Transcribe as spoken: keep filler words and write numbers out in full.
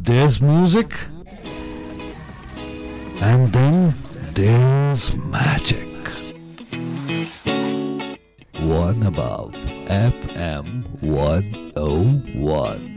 There's music, and then there's magic. One above F M one oh one.